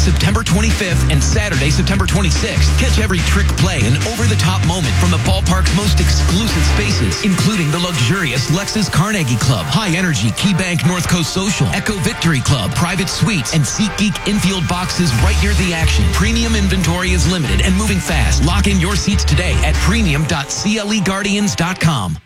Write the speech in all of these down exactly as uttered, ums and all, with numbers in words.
September twenty-fifth, and Saturday, September twenty-sixth. Catch every trick play and over-the-top moment from the ballpark's most exclusive spaces, including the luxurious Lexus Carnegie Club, High Energy KeyBank North Coast Social, Echo Victory Club, Private Suites, and SeatGeek infield boxes right near the action. Premium inventory is limited and moving fast. Lock in your seats today at premium dot cle guardians dot com.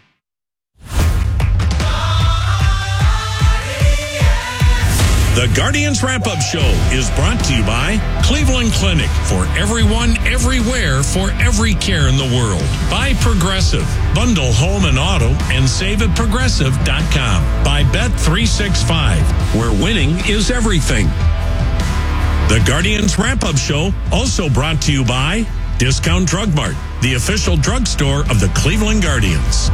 The Guardians Wrap-Up Show is brought to you by Cleveland Clinic. For everyone, everywhere, for every care in the world. By Progressive. Bundle home and auto and save at progressive dot com. By Bet three sixty-five, where winning is everything. The Guardians Wrap-Up Show also brought to you by Discount Drug Mart, the official drugstore of the Cleveland Guardians.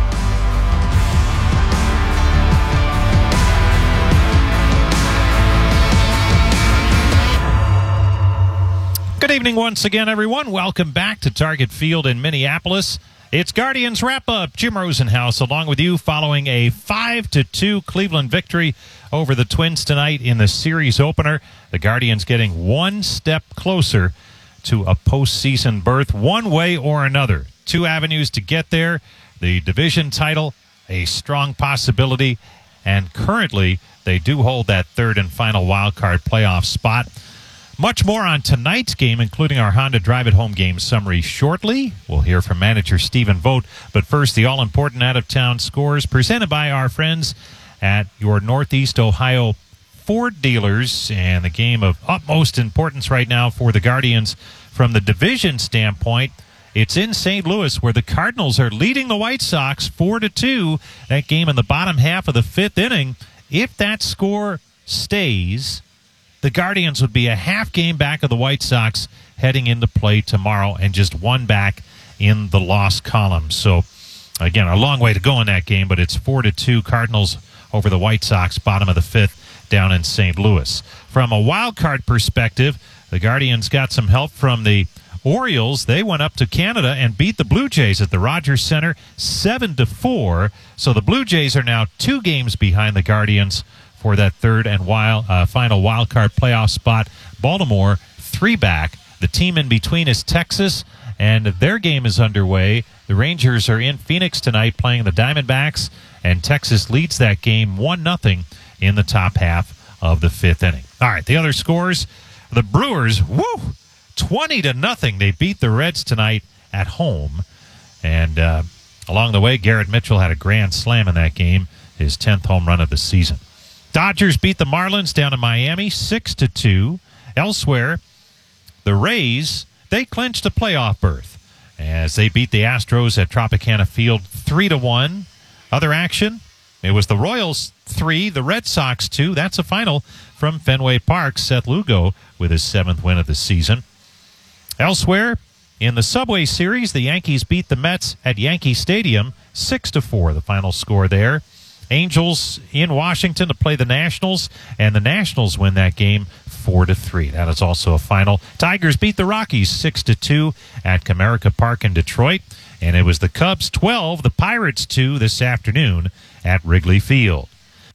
Good evening once again, everyone. Welcome back to Target Field in Minneapolis. It's Guardians Wrap-Up. Jim Rosenhaus along with you following a five to two Cleveland victory over the Twins tonight in the series opener. The Guardians getting one step closer to a postseason berth one way or another. Two avenues to get there. The division title, a strong possibility, and currently they do hold that third and final wild card playoff spot. Much more on tonight's game, including our Honda Drive It Home game summary shortly. We'll hear from manager Stephen Vogt. But first, the all-important out-of-town scores presented by our friends at your Northeast Ohio Ford dealers. And the game of utmost importance right now for the Guardians from the division standpoint. It's in Saint Louis where the Cardinals are leading the White Sox four to two. That game in the bottom half of the fifth inning. If that score stays, the Guardians would be a half game back of the White Sox heading into play tomorrow and just one back in the loss column. So, again, a long way to go in that game, but it's four to two Cardinals over the White Sox, bottom of the fifth down in Saint Louis. From a wild card perspective, the Guardians got some help from the Orioles. They went up to Canada and beat the Blue Jays at the Rogers Center seven to four. So the Blue Jays are now two games behind the Guardians for that third and wild, uh, final wild card playoff spot. Baltimore, three back. The team in between is Texas, and their game is underway. The Rangers are in Phoenix tonight playing the Diamondbacks, and Texas leads that game one nothing in the top half of the fifth inning. All right, the other scores. The Brewers, woo, twenty to nothing. They beat the Reds tonight at home. And uh, along the way, Garrett Mitchell had a grand slam in that game, his tenth home run of the season. Dodgers beat the Marlins down in Miami six to two. Elsewhere, the Rays, they clinched a playoff berth as they beat the Astros at Tropicana Field three to one. Other action, it was the Royals three, the Red Sox two. That's a final from Fenway Park. Seth Lugo with his seventh win of the season. Elsewhere, in the Subway Series, the Yankees beat the Mets at Yankee Stadium six to four, the final score there. Angels in Washington to play the Nationals, and the Nationals win that game four to three. That is also a final. Tigers beat the Rockies six to two at Comerica Park in Detroit, and it was the Cubs twelve, the Pirates two this afternoon at Wrigley Field.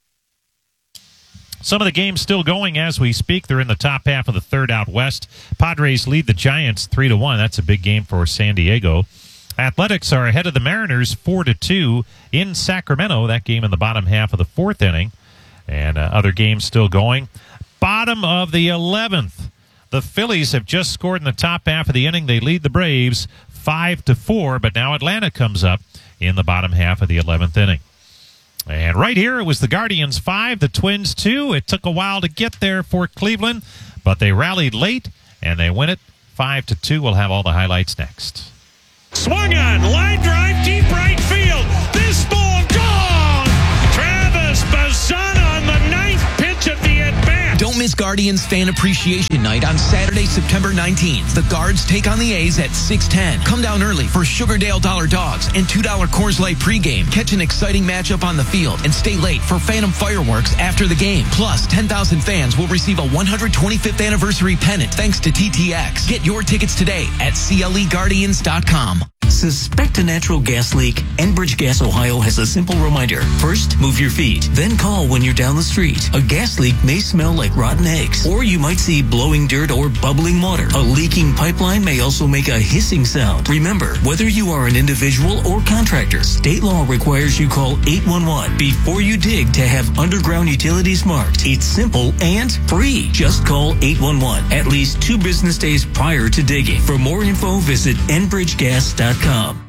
Some of the games still going as we speak. They're in the top half of the third out west. Padres lead the Giants three to one. That's a big game for San Diego. Athletics are ahead of the Mariners four to two in Sacramento. That game in the bottom half of the fourth inning. And uh, other games still going. Bottom of the eleventh. The Phillies have just scored in the top half of the inning. They lead the Braves five to four, but now Atlanta comes up in the bottom half of the eleventh inning. And right here, it was the Guardians five, the Twins two. It took a while to get there for Cleveland, but they rallied late, and they win it five to two. We'll have all the highlights next. Swung on, line drive, deep right field. This ball gone. Travis Bazan on the ninth pitch of the at-bat. Don't miss Guardians Fan Appreciation Night on Saturday, September nineteenth. The Guards take on the A's at six ten. Come down early for Sugardale Dollar Dogs and two dollar Coors Light pregame. Catch an exciting matchup on the field and stay late for Phantom Fireworks after the game. Plus, ten thousand fans will receive a one hundred twenty-fifth anniversary pennant thanks to T T X. Get your tickets today at C L E Guardians dot com. Suspect a natural gas leak? Enbridge Gas Ohio has a simple reminder. First, move your feet. Then call when you're down the street. A gas leak may smell like rotten rotten eggs. Or you might see blowing dirt or bubbling water. A leaking pipeline may also make a hissing sound. Remember, whether you are an individual or contractor, state law requires you call eight one one before you dig to have underground utilities marked. It's simple and free. Just call eight one one at least two business days prior to digging. For more info, visit enbridge gas dot com.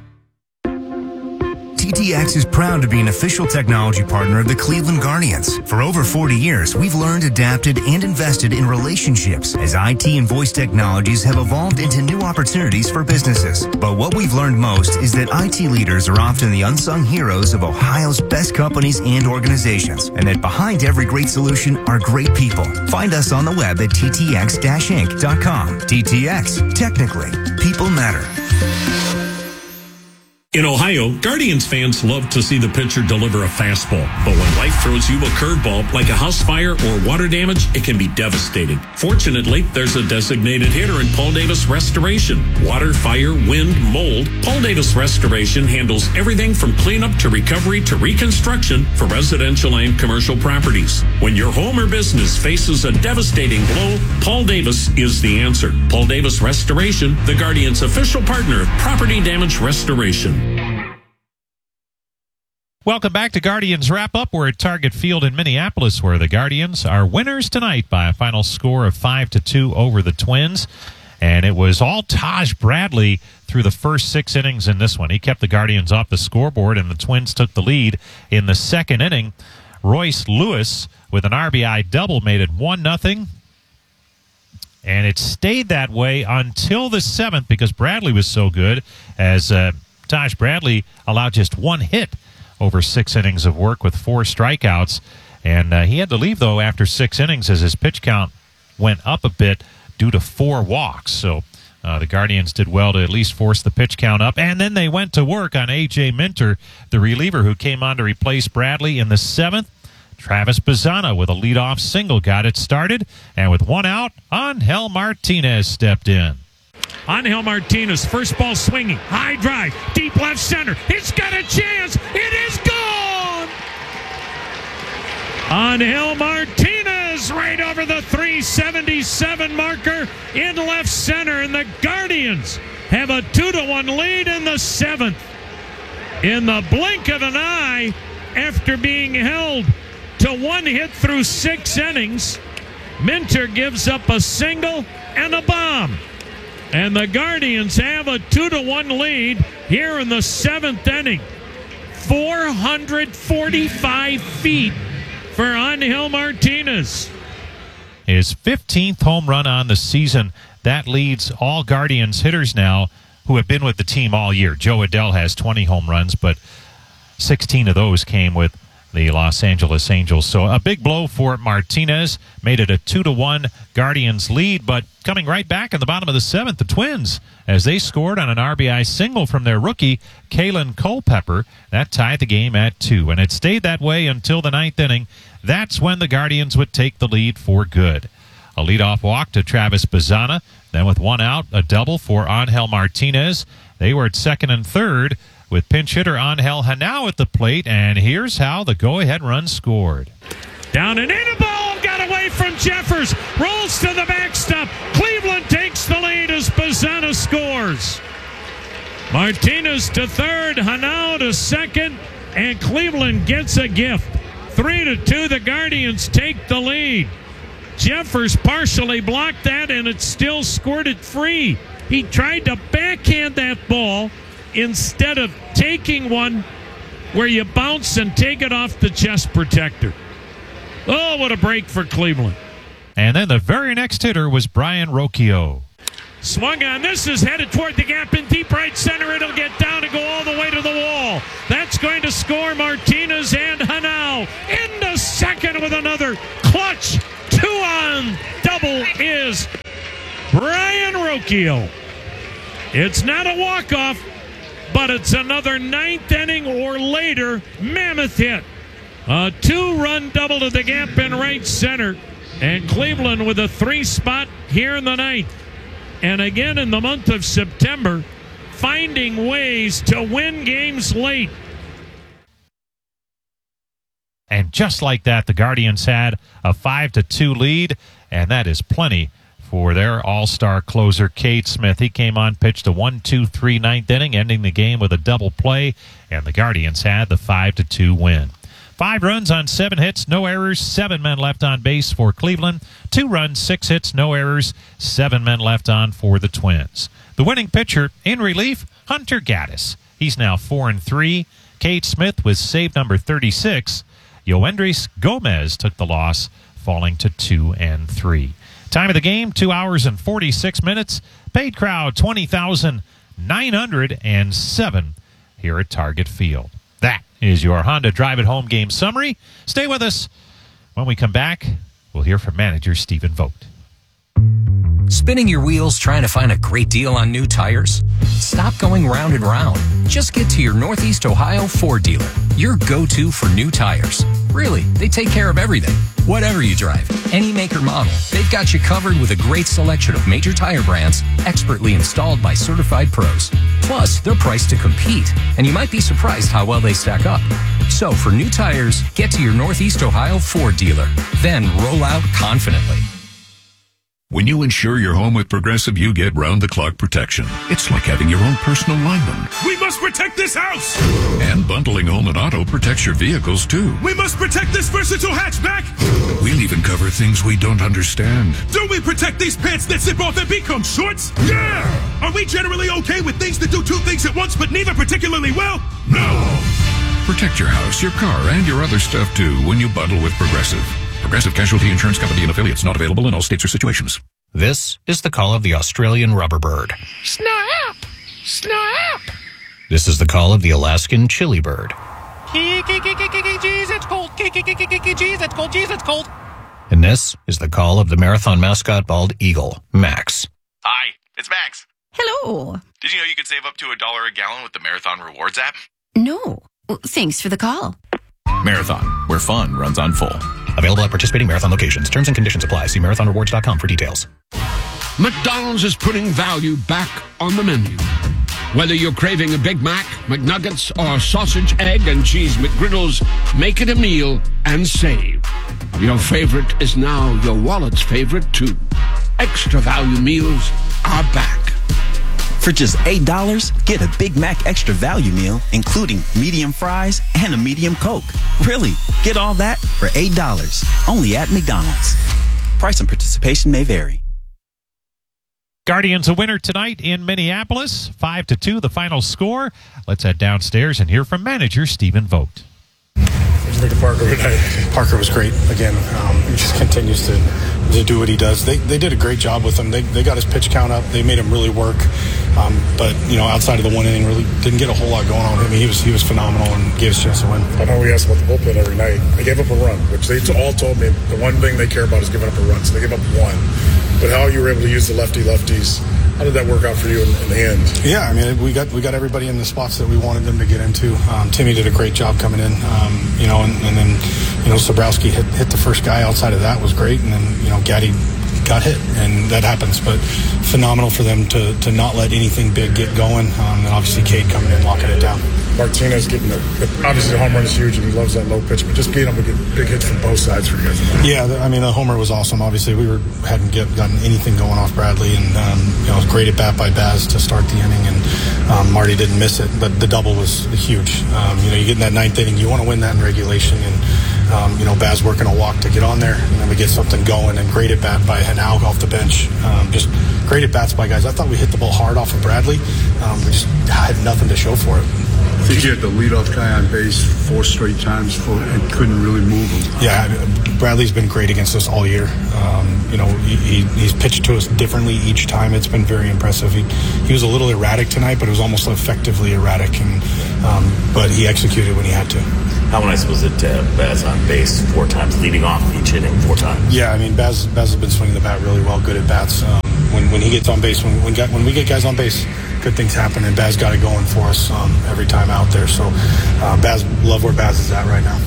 T T X is proud to be an official technology partner of the Cleveland Guardians. For over forty years, we've learned, adapted, and invested in relationships as I T and voice technologies have evolved into new opportunities for businesses. But what we've learned most is that I T leaders are often the unsung heroes of Ohio's best companies and organizations, and that behind every great solution are great people. Find us on the web at t t x dash inc dot com. T T X, technically, people matter. In Ohio, Guardians fans love to see the pitcher deliver a fastball. But when life throws you a curveball, like a house fire or water damage, it can be devastating. Fortunately, there's a designated hitter in Paul Davis Restoration. Water, fire, wind, mold. Paul Davis Restoration handles everything from cleanup to recovery to reconstruction for residential and commercial properties. When your home or business faces a devastating blow, Paul Davis is the answer. Paul Davis Restoration, the Guardians' official partner of property damage restoration. Welcome back to Guardians Wrap-Up. We're at Target Field in Minneapolis, where the Guardians are winners tonight by a final score of five to two over the Twins. And it was all Taj Bradley through the first six innings in this one. He kept the Guardians off the scoreboard, and the Twins took the lead in the second inning. Royce Lewis, with an R B I double, made it one nothing. And it stayed that way until the seventh because Bradley was so good, as uh, Taj Bradley allowed just one hit over six innings of work with four strikeouts. And uh, he had to leave, though, after six innings as his pitch count went up a bit due to four walks. So uh, the Guardians did well to at least force the pitch count up. And then they went to work on A J Minter, the reliever who came on to replace Bradley in the seventh. Travis Bazzana with a leadoff single got it started. And with one out, Angel Martinez stepped in. Angel Martinez, first ball swinging, high drive, deep left center. It's got a chance. It is gone. Angel Martinez right over the three seventy-seven marker in left center, and the Guardians have a two to one lead in the seventh. In the blink of an eye, after being held to one hit through six innings, Minter gives up a single and a bomb. And the Guardians have a two to one lead here in the seventh inning. four hundred forty-five feet for Angel Martinez. His fifteenth home run on the season. That leads all Guardians hitters now who have been with the team all year. Joe Adell has twenty home runs, but sixteen of those came with the Los Angeles Angels. So a big blow for Martinez. Made it a two to one Guardians lead, but coming right back in the bottom of the seventh, the Twins, as they scored on an R B I single from their rookie, Kalen Culpepper. That tied the game at two, and it stayed that way until the ninth inning. That's when the Guardians would take the lead for good. A leadoff walk to Travis Bazzana. Then with one out, a double for Angel Martinez. They were at second and third with pinch hitter Angel Hanau at the plate, and here's how the go-ahead run scored. Down and in, a ball got away from Jeffers, rolls to the backstop. Cleveland takes the lead as Bazzana scores. Martinez to third, Hanau to second, and Cleveland gets a gift. Three to two, the Guardians take the lead. Jeffers partially blocked that, and it still squirted free. He tried to backhand that ball instead of taking one where you bounce and take it off the chest protector. Oh, what a break for Cleveland. And then the very next hitter was Brian Rocchio. Swung on. This is headed toward the gap in deep right center. It'll get down and go all the way to the wall. That's going to score Martinez and Hanau. Into second with another clutch two-on double is Brian Rocchio. It's not a walk-off, but it's another ninth inning or later mammoth hit. A two-run double to the gap in right center. And Cleveland with a three spot here in the ninth. And again in the month of September, finding ways to win games late. And just like that, the Guardians had a five to two lead, and that is plenty for their all-star closer, Cade Smith. He came on, pitched a one two three ninth inning, ending the game with a double play, and the Guardians had the five to two win. Five runs on seven hits, no errors, seven men left on base for Cleveland. Two runs, six hits, no errors, seven men left on for the Twins. The winning pitcher in relief, Hunter Gaddis. He's now four and three. Cade Smith was save number thirty-six. Yoendris Gomez took the loss, falling to two and three. Time of the game, two hours and forty-six minutes. Paid crowd, twenty thousand nine hundred seven here at Target Field. That is your Honda Drive It Home game summary. Stay with us. When we come back, we'll hear from manager Stephen Vogt. Spinning your wheels trying to find a great deal on new tires? Stop going round and round. Just get to your Northeast Ohio Ford dealer, your go-to for new tires. Really, they take care of everything. Whatever you drive, any make or model, they've got you covered with a great selection of major tire brands, expertly installed by certified pros. Plus, they're priced to compete, and you might be surprised how well they stack up. So for new tires, get to your Northeast Ohio Ford dealer. Then roll out confidently. When you insure your home with Progressive, you get round-the-clock protection. It's like having your own personal lineman. We must protect this house! And bundling home and auto protects your vehicles, too. We must protect this versatile hatchback! We'll even cover things we don't understand. Do we protect these pants that zip off and become shorts? Yeah! Are we generally okay with things that do two things at once, but neither particularly well? No! Protect your house, your car, and your other stuff, too, when you bundle with Progressive. Progressive Casualty Insurance Company and affiliates, not available in all states or situations. This is the call of the Australian rubberbird. Snap! Snap! This is the call of the Alaskan chili bird. Jeez, it's cold. Jeez, it's cold. Jeez, it's cold. And this is the call of the marathon mascot bald eagle, Max. Hi, it's Max. Hello. Did you know you could save up to a dollar a gallon with the Marathon Rewards app? No. Well, thanks for the call. Marathon, where fun runs on full. Available at participating Marathon locations. Terms and conditions apply. See marathon rewards dot com for details. McDonald's is putting value back on the menu. Whether you're craving a Big Mac, McNuggets, or sausage, egg, and cheese McGriddles, make it a meal and save. Your favorite is now your wallet's favorite, too. Extra value meals are back. For just eight dollars, get a Big Mac extra value meal, including medium fries and a medium Coke. Really, get all that for eight dollars, only at McDonald's. Price and participation may vary. Guardians a winner tonight in Minneapolis, five to two, the final score. Let's head downstairs and hear from manager Stephen Vogt. What did you think of Parker tonight? Parker was great. Again, um, he just continues to, to do what he does. They they did a great job with him. They they got his pitch count up. They made him really work. Um, but, you know, outside of the one inning, really didn't get a whole lot going on with him. He was he was phenomenal and gave us a chance to win. I know we ask about the bullpen every night. They gave up a run, which they all told me the one thing they care about is giving up a run. So they gave up one. But how you were able to use the lefty-lefties, how did that work out for you in, in the end? Yeah, I mean, we got we got everybody in the spots that we wanted them to get into. Um, Timmy did a great job coming in, um, you know, and, and then, you know, Sobrowski hit, hit the first guy. Outside of that was great. And then, you know, Gaddy got hit, and that happens. But phenomenal for them to, to not let anything big get going. Um, and obviously, Cade coming in, locking it down. Martinez getting the, obviously the home run is huge, and he loves that low pitch, but just being able to get big hits from both sides for you guys. Yeah, I mean, the homer was awesome. Obviously, we were hadn't get, gotten anything going off Bradley, and um, you know, it was great at bat by Baz to start the inning, and um, Marty didn't miss it, but the double was huge. Um, you know, you get in that ninth inning, you want to win that in regulation, and um, you know, Baz working a walk to get on there, and then we get something going, and great at bat by Hanau off the bench. Um, just great at bats by guys. I thought we hit the ball hard off of Bradley. Um, we just had nothing to show for it. I think you had the leadoff guy on base four straight times for, and couldn't really move him. Yeah, Bradley's been great against us all year. Um, you know, he, he, he's pitched to us differently each time. It's been very impressive. He, he was a little erratic tonight, but it was almost effectively erratic. And um, but he executed when he had to. How nice was it to have Baz on base four times, leading off each inning four times? Yeah, I mean, Baz, Baz has been swinging the bat really well, good at bats. Um, when when he gets on base, when when, when we get guys on base, good things happen, and Baz got it going for us um, every time out there. So, uh, Baz, love where Baz is at right now.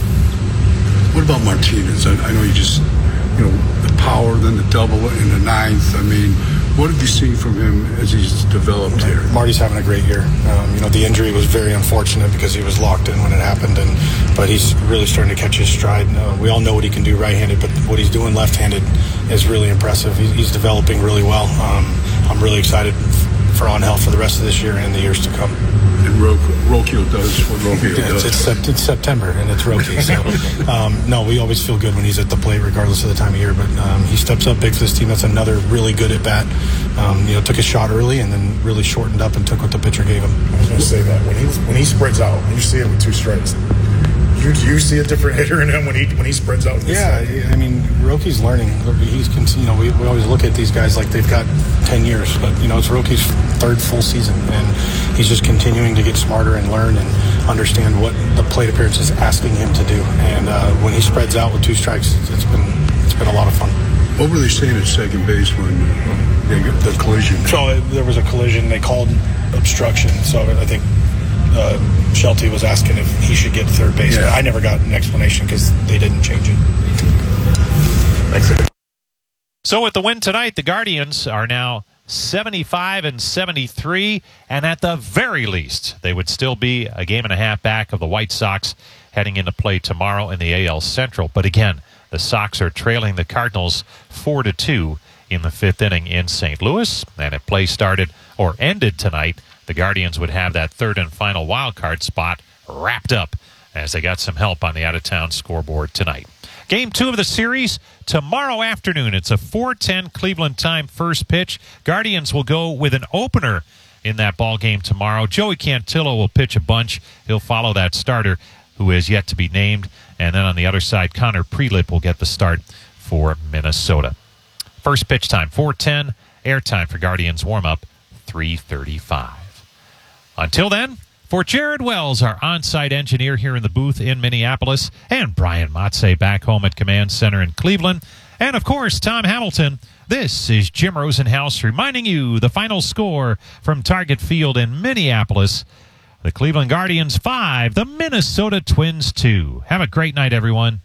What about Martinez? I, I know you just, you know, the power, then the double in the ninth. I mean, What have you seen from him as he's developed here? Marty's having a great year. Um, you know, the injury was very unfortunate because he was locked in when it happened, and but he's really starting to catch his stride. Uh, we all know what he can do right-handed, but what he's doing left-handed is really impressive. He's, he's developing really well. Um, I'm really excited for Angel for the rest of this year and the years to come. And Ro- Rokio does what Rokio yeah, does. It's, it's, it's September, and it's Roki. So, um, no, we always feel good when he's at the plate, regardless of the time of year. But um, he steps up big for this team. That's another really good at bat. Um, you know, took a shot early and then really shortened up and took what the pitcher gave him. I was going to say that when he when he spreads out, you see it with two strikes. You, you see a different hitter in him when he when he spreads out. Yeah, I mean, Roki's learning. He's you know we, we always look at these guys like they've got ten years, but you know it's Roki's third full season, and he's just continuing to get smarter and learn and understand what the plate appearance is asking him to do. And uh, when he spreads out with two strikes, it's been it's been a lot of fun. What were they saying at second base when uh, they got the collision? So uh, there was a collision. They called obstruction. So I think. Uh, Shelty was asking if he should get third base. Yeah. I never got an explanation because they didn't change it. Thanks. So with the win tonight, the Guardians are now seventy-five and seventy-three, and at the very least, they would still be a game and a half back of the White Sox heading into play tomorrow in the A L Central. But again, the Sox are trailing the Cardinals four to two in the fifth inning in Saint Louis, and if play started or ended tonight, the Guardians would have that third and final wild card spot wrapped up as they got some help on the out-of-town scoreboard tonight. Game two of the series tomorrow afternoon. It's a four ten Cleveland time first pitch. Guardians will go with an opener in that ball game tomorrow. Joey Cantillo will pitch a bunch. He'll follow that starter who is yet to be named. And then on the other side, Connor Prelip will get the start for Minnesota. First pitch time, four ten. Airtime for Guardians warm-up, three thirty-five. Until then, for Jared Wells, our on-site engineer here in the booth in Minneapolis, and Brian Motze back home at Command Center in Cleveland, and of course, Tom Hamilton, this is Jim Rosenhaus reminding you the final score from Target Field in Minneapolis. The Cleveland Guardians five, the Minnesota Twins two. Have a great night, everyone.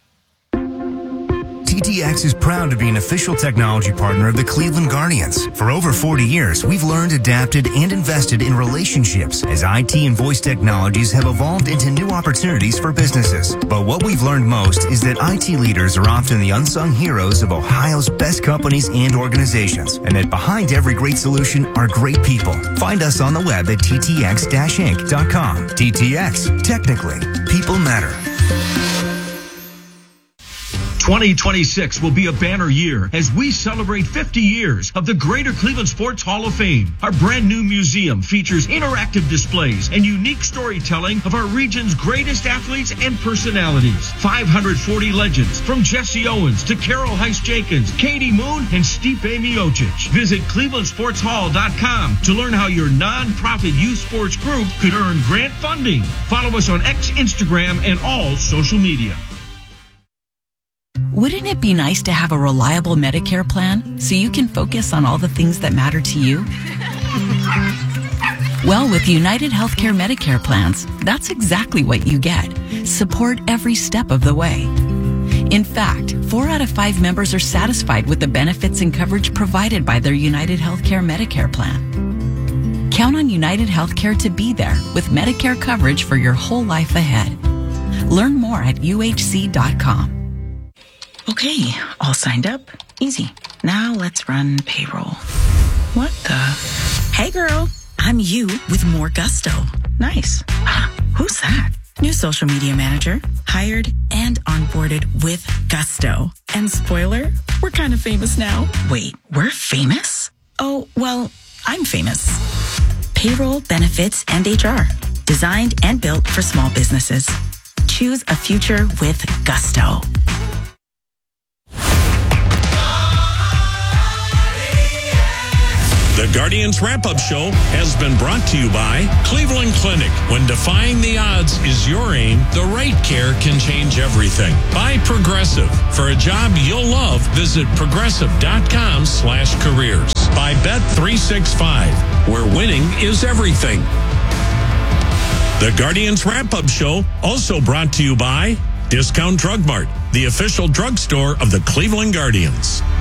T T X is proud to be an official technology partner of the Cleveland Guardians. For over forty years, we've learned, adapted, and invested in relationships as I T and voice technologies have evolved into new opportunities for businesses. But what we've learned most is that I T leaders are often the unsung heroes of Ohio's best companies and organizations, and that behind every great solution are great people. Find us on the web at t t x dash inc dot com. T T X, technically, people matter. twenty twenty-six will be a banner year as we celebrate fifty years of the Greater Cleveland Sports Hall of Fame. Our brand new museum features interactive displays and unique storytelling of our region's greatest athletes and personalities. five hundred forty legends from Jesse Owens to Carol Heiss-Jenkins, Katie Moon, and Stipe Miocic. Visit cleveland sports hall dot com to learn how your nonprofit youth sports group could earn grant funding. Follow us on X, Instagram, and all social media. Wouldn't it be nice to have a reliable Medicare plan so you can focus on all the things that matter to you? Well, with United Healthcare Medicare plans, that's exactly what you get. Support every step of the way. In fact, four out of five members are satisfied with the benefits and coverage provided by their United Healthcare Medicare plan. Count on United Healthcare to be there with Medicare coverage for your whole life ahead. Learn more at u h c dot com. Okay, all signed up. Easy. Now let's run payroll. What the? Hey girl, I'm you with more gusto. Nice. Who's that? New social media manager. Hired and onboarded with gusto. And spoiler, we're kind of famous now. Wait, we're famous? Oh, well, I'm famous. Payroll, benefits, and H R. Designed and built for small businesses. Choose a future with gusto. The Guardians Wrap-Up Show has been brought to you by Cleveland Clinic. When defying the odds is your aim, the right care can change everything. By Progressive. For a job you'll love, visit progressive.com slash careers. By Bet three sixty-five, where winning is everything. The Guardians Wrap-Up Show also brought to you by Discount Drug Mart, the official drugstore of the Cleveland Guardians.